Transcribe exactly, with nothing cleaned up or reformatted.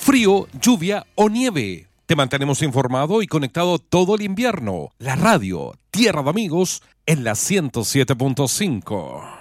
frío, lluvia o nieve. Te mantenemos informado y conectado todo el invierno. La radio Tierra de Amigos en la ciento siete punto cinco.